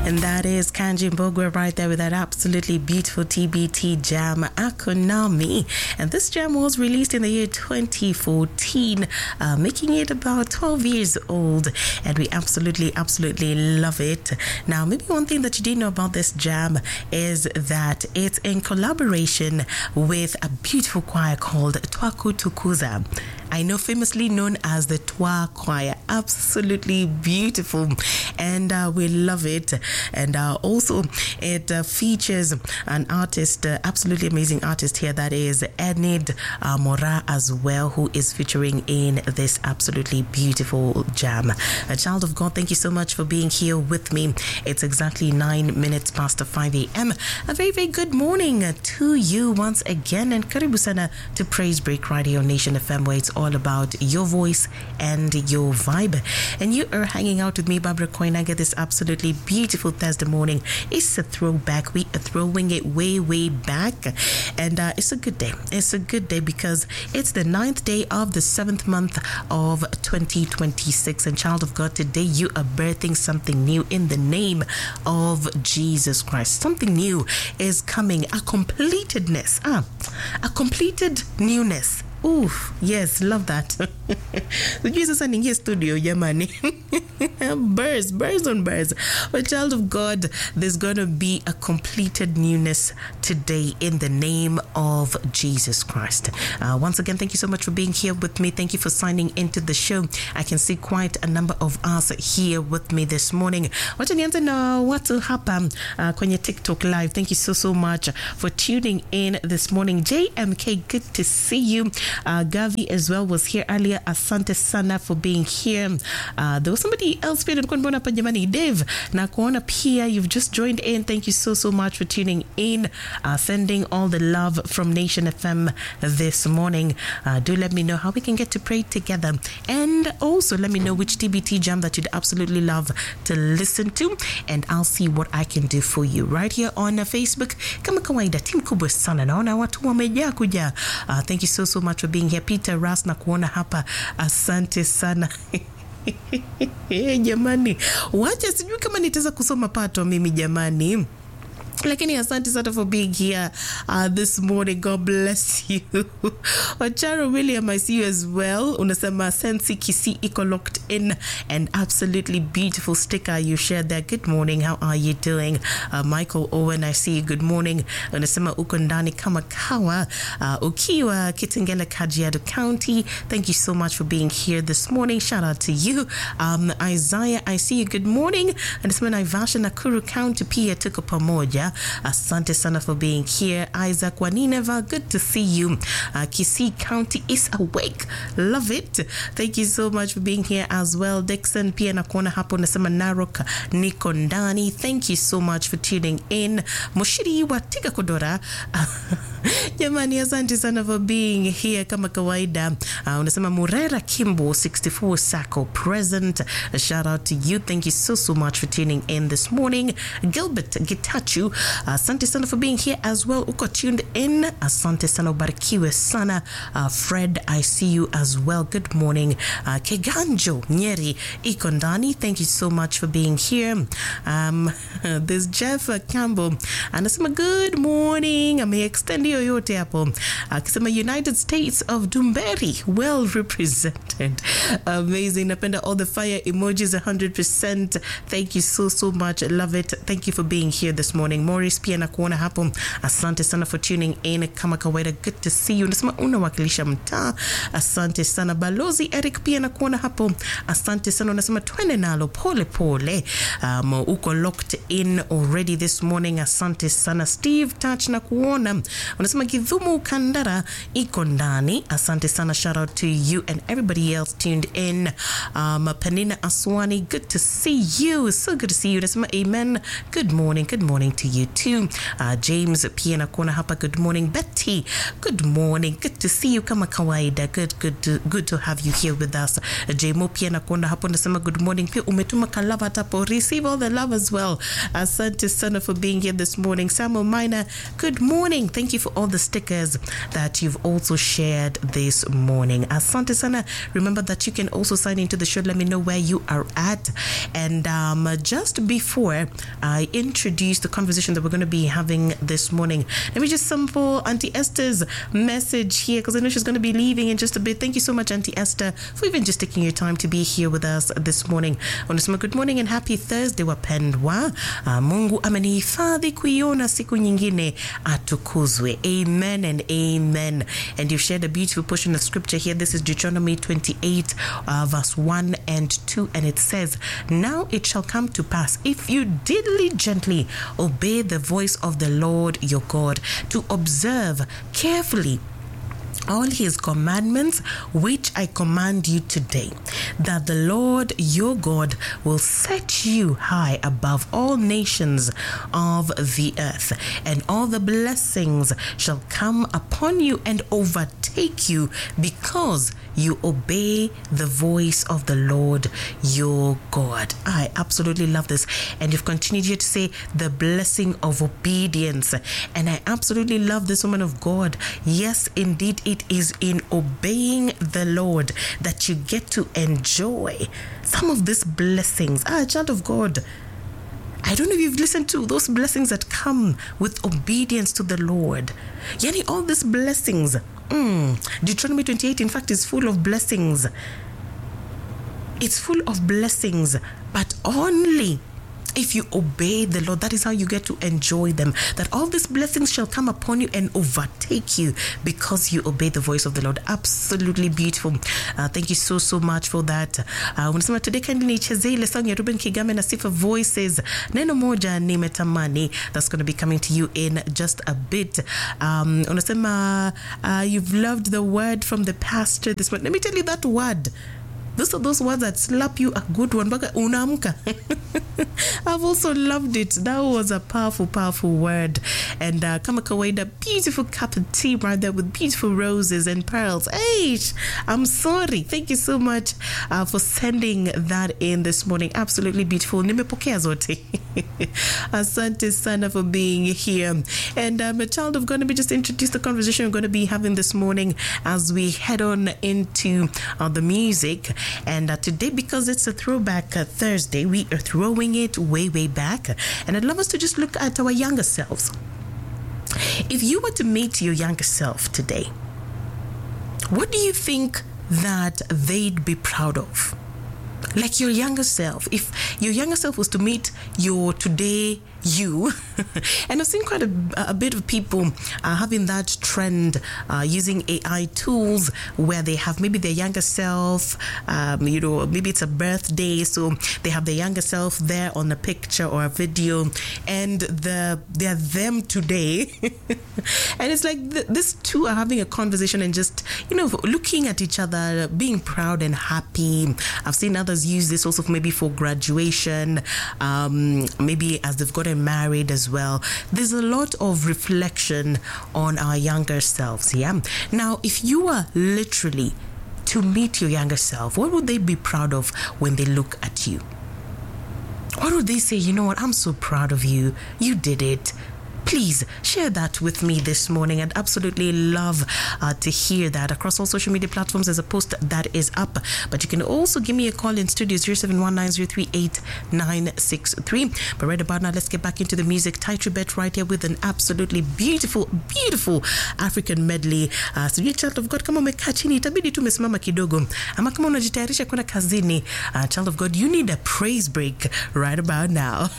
And that is Kanji Mbogwe right there with that absolutely beautiful TBT jam, Akonami. And this jam was released in the year 2014, making it about 12 years old. And we absolutely love it. Now, maybe one thing that you didn't know about this jam is that it's in collaboration with a beautiful choir called Twaku Tukuza. I know, famously known as the Twa Choir. Absolutely beautiful. And we love it. And also, it features an artist, absolutely amazing artist here, that is Enid Mora as well, who is featuring in this absolutely beautiful jam. A child of God, thank you so much for being here with me. It's exactly 9 minutes past 5 a.m. A very, very good morning to you once again. And karibu sana to Praise Break Radio Nation FM, where it's all about your voice and your vibe. And you are hanging out with me, Barbara Koinaga, this absolutely beautiful Thursday morning. It's a throwback. We are throwing it way back. And it's a good day. It's a good day because it's the 9th day of the 7th month of 2026. And child of God, today you are birthing something new in the name of Jesus Christ. Something new is coming. A completedness. A completed newness. Oof, yes, love that. So Jesus and in his studio, yamani. birds on birds. But child of God, there's going to be a completed newness today in the name of Jesus Christ. Once again, thank you so much for being here with me. Thank you for signing into the show. I can see quite a number of us here with me this morning. Wacha nianze na watu hapa kwenye TikTok live. Thank you so much for tuning in this morning. JMK, good to see you. Gavi as well was here earlier. Asante sana for being here. There was somebody else pia nilikuwa nimeona hapa jamani, Dave na kuona pia you've just joined in. Thank you so much for tuning in, sending all the love from Nation FM this morning. Do let me know how we can get to pray together, and also let me know which TBT jam that you'd absolutely love to listen to, and I'll see what I can do for you right here on Facebook. Kama kawaida, team kubwa sana, naona watu wamejaa kuja. Thank you so much for being here. Peter Ras na kuona hapa, asante sana. Jamani, wacha sijui kama nitaweza kusoma pato mimi jamani. Lakini asante sana for being here this morning. God bless you. Ocharo William, I see you as well. Unasema Sensi Kisi iko locked in, and absolutely beautiful sticker you shared there. Good morning, how are you doing? Michael Owen, I see you. Good morning. Unasema uko ndani kama kawa, ukiwa Kitengela, Kajiado County. Thank you so much for being here this morning. Shout out to you. Isaiah, I see you. Good morning. Unasema Naivasha, Nakuru County pia tuko pamoja. Asante sana for being here. Isaac Wanineva, good to see you. Kisii County is awake. Love it. Thank you so much for being here as well. Dixon pia nakuona hapo, nasema Narok niko ndani. Thank you so much for tuning in. Moshiri wa Tiga Kodora. Jamani, asante sana for being here kama kawaida. Unasema Murera Kimbo 64 Sako present. A shout out to you. Thank you so much for tuning in this morning. Gilbert Gitachu, asante sana for being here as well. Uko tuned in. Asante sana, ubarikiwe sana. Fred, I see you as well. Good morning. Keganjo Nyeri iko ndani. Thank you so much for being here. There's Jeff Campbell anasema good morning. Ame extend yoyote hapo akisema United States of Dumberry well represented. Amazing. Napenda all the fire emojis 100%. Thank you so much. Love it. Thank you for being here this morning. Morris pia nakuona hapo. Asante sana for tuning in kama kawaida. Good to see you. Nasema unawakilisha mtaa. Asante sana. Balozi Eric pia nakuona hapo. Asante sana. Unasema twende nalo pole pole. Uko locked in already this morning. Asante sana. Steve Touch na kuona. Unasema Githumu Kandara iko ndani. Asante sana. Shout out to you and everybody else tuned in. Panina Aswani, good to see you. So good to see you. Unasema amen. Good morning to you. you too. James pia nakuona hapa. Good morning. Betty, good morning. Good to see you kama kawaida. Good to have you here with us. Jemo pia nakuona hapo, nasema good morning. Pia umetuma kalava tapo. Receive all the love as well. Asante sana for being here this morning. Samuel Minor, good morning. Thank you for all the stickers that you've also shared this morning. Asante sana. Remember that you can also sign into the show. Let me know where you are at. And just before I introduce the conversation that we're going to be having this morning, let me just sample Auntie Esther's message here, because I know she's going to be leaving in just a bit. Thank you so much, Auntie Esther, for even just taking your time to be here with us this morning. Wanasema good morning and happy Thursday wapendwa. Mungu amenihifadhi kuiona siku nyingine, atukuzwe. Amen and amen. And you've shared a beautiful portion of scripture here. This is Deuteronomy 28 verse 1 and 2, and it says, now it shall come to pass, if you diligently obey the voice of the Lord your God, to observe carefully all his commandments which I command you today, that the Lord your God will set you high above all nations of the earth, and all the blessings shall come upon you and overtake you, because you obey the voice of the Lord your God. I absolutely love this. And you've continued here to say the blessing of obedience. And I absolutely love this, woman of God. Yes, indeed, it is in obeying the Lord that you get to enjoy some of these blessings. Child of God, I don't know if you've listened to those blessings that come with obedience to the Lord. Yani, all these blessings. Deuteronomy 28, in fact, is full of blessings. It's full of blessings, but only if you obey the Lord. That is how you get to enjoy them. That all these blessings shall come upon you and overtake you because you obey the voice of the Lord. Absolutely beautiful. Thank you so much for that. Unasema today kindly nichezee ile song ya Ruben Kigame na Sifa Voices, Neno Moja Nimetamani. That's going to be coming to you in just a bit. Unasema you've loved the word from the pastor this morning. Let me tell you that word. Those are those words that slap you a good one. Baka unamka. I've also loved it. That was a powerful word. And kama kawaida, beautiful cup of tea right there with beautiful roses and pearls. Hey, I'm sorry. Thank you so much for sending that in this morning. Absolutely beautiful. Nimepokea zote. Asante sana for being here. And a child of God, let me just introduce the conversation we're going to be having this morning as we head on into the music. And today, because it's a throwback Thursday, we are throwing it way back. And I'd love us to just look at our younger selves. If you were to meet your younger self today, what do you think that they'd be proud of? Like your younger self. If your younger self was to meet your today you, and I've seen quite a bit of people having that trend, using AI tools where they have maybe their younger self, maybe it's a birthday, so they have their younger self there on a picture or a video, and they're them today. And it's like these two are having a conversation and just, looking at each other, being proud and happy. I've seen others use this also for graduation, maybe as they've gotten married as well. There's a lot of reflection on our younger selves. Now, if you were literally to meet your younger self, what would they be proud of when they look at you? What would they say? You know what? I'm so proud of you. You did it. Please share that with me this morning. I'd absolutely love to hear that. Across all social media platforms, there's a post that is up. But you can also give me a call in studio, 0719038963. But right about now, let's get back into the music. Title Bet right here with an absolutely beautiful African medley. So you child of God, kama umekaa chini, itabidi tu umesimama kidogo. Ama kama unajitayarisha kwenda kazini, child of God, you need a praise break right about now.